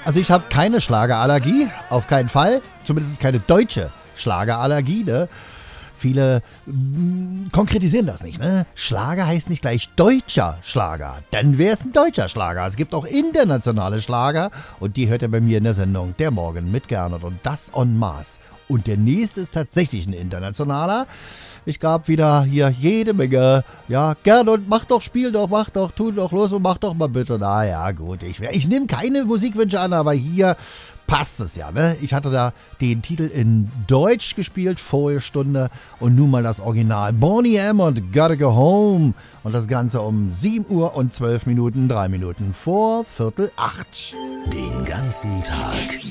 Also ich habe keine Schlagerallergie, auf keinen Fall. Zumindest keine deutsche Schlagerallergie, ne? Viele konkretisieren das nicht, ne? Schlager heißt nicht gleich deutscher Schlager. Dann wäre es ein deutscher Schlager. Es gibt auch internationale Schlager und die hört ihr bei mir in der Sendung Der Morgen mit Gernot und das en masse. Und der nächste ist tatsächlich ein internationaler. Ich gab wieder hier jede Menge. Ja, Gernot, mach doch, spiel doch, mach doch, tu doch los und mach doch mal bitte. Na ja, gut, ich nehme keine Musikwünsche an, aber hier passt es ja, ne? Ich hatte da den Titel in Deutsch gespielt, vorige Stunde, und nun mal das Original. Boney M. und Gotta Go Home. Und das Ganze um 7 Uhr und 12 Minuten, 3 Minuten vor 7:45. Den ganzen Tag